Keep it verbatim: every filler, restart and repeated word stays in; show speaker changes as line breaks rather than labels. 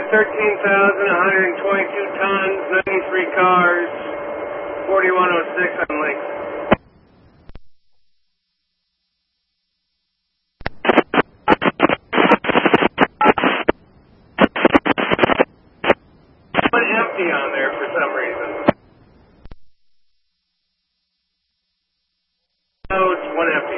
thirteen thousand one hundred twenty-two tons, ninety-three cars, forty-one oh six on link. One empty on there for some reason. No, it's one empty.